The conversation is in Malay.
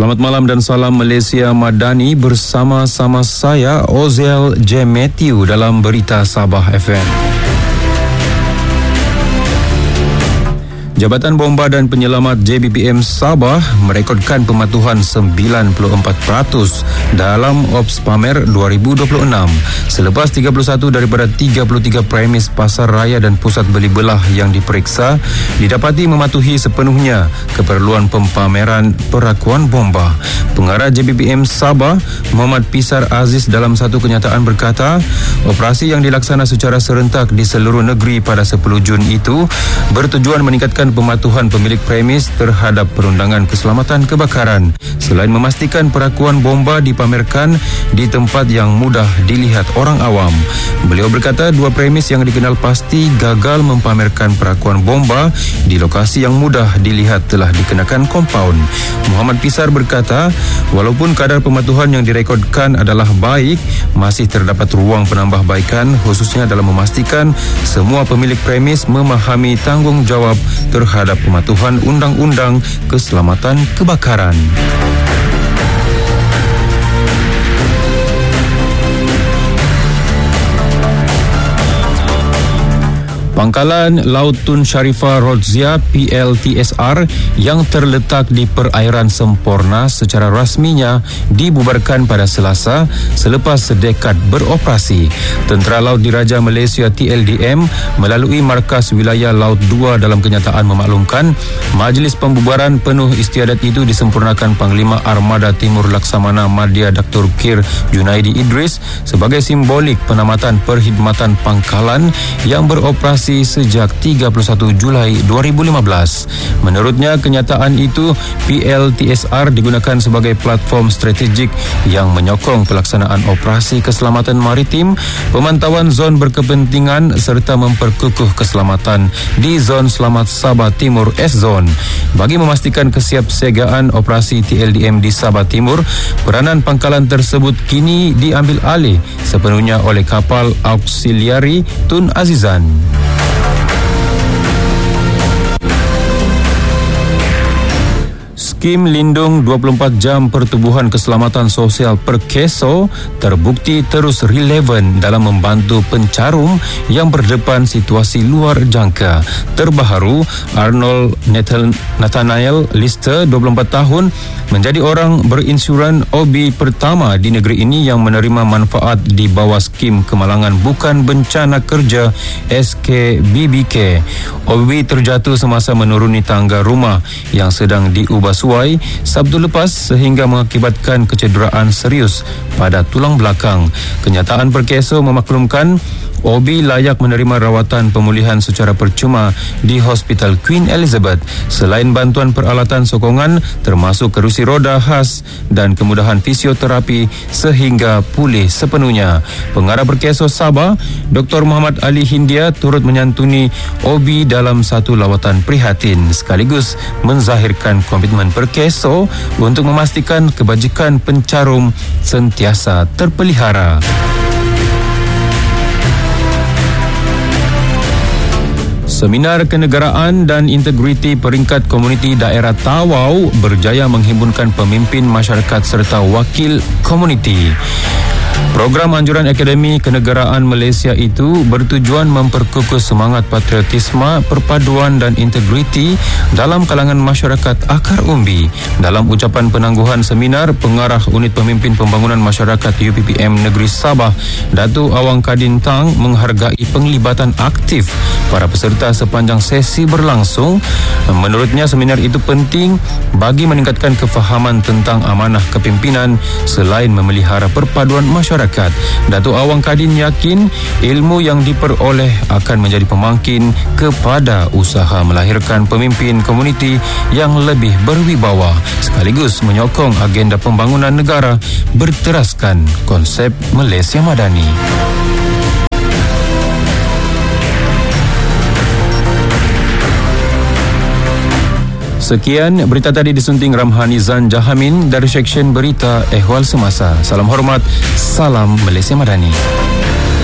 Selamat malam dan salam Malaysia Madani bersama-sama saya Ozel J. Matthew dalam Berita Sabah FM. Jabatan Bomba dan Penyelamat JBPM Sabah merekodkan pematuhan 94% dalam Ops Pamer 2026 selepas 31 daripada 33 premis pasar raya dan pusat beli belah yang diperiksa didapati mematuhi sepenuhnya keperluan pempameran perakuan bomba. Pengarah JBPM Sabah Muhammad Pisar Aziz dalam satu kenyataan berkata, operasi yang dilaksana secara serentak di seluruh negeri pada 10 Jun itu bertujuan meningkatkan pematuhan pemilik premis terhadap perundangan keselamatan kebakaran selain memastikan perakuan bomba dipamerkan di tempat yang mudah dilihat orang awam. Beliau berkata dua premis yang dikenal pasti gagal mempamerkan perakuan bomba di lokasi yang mudah dilihat telah dikenakan kompaun. Muhammad Pisar berkata, walaupun kadar pematuhan yang direkodkan adalah baik, masih terdapat ruang penambahbaikan khususnya dalam memastikan semua pemilik premis memahami tanggungjawab terhadap pematuhan undang-undang keselamatan kebakaran. Pangkalan Laut Tun Sharifah Rodzia PLTSR yang terletak di perairan Semporna secara rasminya dibubarkan pada Selasa selepas sedekad beroperasi. Tentera Laut Diraja Malaysia TLDM melalui Markas Wilayah Laut 2 dalam kenyataan memaklumkan majlis pembubaran penuh istiadat itu disempurnakan Panglima Armada Timur Laksamana Madya Dr. Kir Junaidi Idris sebagai simbolik penamatan perkhidmatan pangkalan yang beroperasi sejak 31 Julai 2015. Menurutnya, kenyataan itu PLTSR digunakan sebagai platform strategik yang menyokong pelaksanaan operasi keselamatan maritim, pemantauan zon berkepentingan serta memperkukuh keselamatan di Zon Selamat Sabah Timur S-Zone. Bagi memastikan kesiapsiagaan operasi TLDM di Sabah Timur, peranan pangkalan tersebut kini diambil alih sepenuhnya oleh kapal auksiliari Tun Azizan. Skim Lindung 24 Jam Pertubuhan Keselamatan Sosial Perkeso terbukti terus relevan dalam membantu pencarum yang berdepan situasi luar jangka. Terbaru, Arnold Nathaniel Lister, 24 tahun, menjadi orang berinsuran OB pertama di negeri ini yang menerima manfaat di bawah Skim Kemalangan Bukan Bencana Kerja SKBBK. OB terjatuh semasa menuruni tangga rumah yang sedang diubah suai Sabtu lepas sehingga mengakibatkan kecederaan serius pada tulang belakang. Kenyataan Perkeso memaklumkan OB layak menerima rawatan pemulihan secara percuma di Hospital Queen Elizabeth selain bantuan peralatan sokongan termasuk kerusi roda khas dan kemudahan fisioterapi sehingga pulih sepenuhnya. Pengarah Perkeso Sabah, Dr. Muhammad Ali Hindia turut menyantuni OB dalam satu lawatan prihatin sekaligus menzahirkan komitmen Perkeso untuk memastikan kebajikan pencarum sentiasa terpelihara. Seminar Kenegaraan dan Integriti Peringkat Komuniti Daerah Tawau berjaya menghimpunkan pemimpin masyarakat serta wakil komuniti. Program anjuran Akademi Kenegaraan Malaysia itu bertujuan memperkukuh semangat patriotisme, perpaduan dan integriti dalam kalangan masyarakat akar umbi. Dalam ucapan penangguhan seminar, Pengarah Unit Pemimpin Pembangunan Masyarakat UPPM Negeri Sabah, Datuk Awang Kadin Tang menghargai penglibatan aktif para peserta sepanjang sesi berlangsung. Menurutnya, seminar itu penting bagi meningkatkan kefahaman tentang amanah kepimpinan selain memelihara perpaduan masyarakat. Datuk Awang Kadin yakin ilmu yang diperoleh akan menjadi pemangkin kepada usaha melahirkan pemimpin komuniti yang lebih berwibawa sekaligus menyokong agenda pembangunan negara berteraskan konsep Malaysia Madani. Sekian berita tadi disunting Ramhani Zan Jahamin dari Seksyen Berita Ehwal Semasa. Salam hormat, salam Malaysia Madani.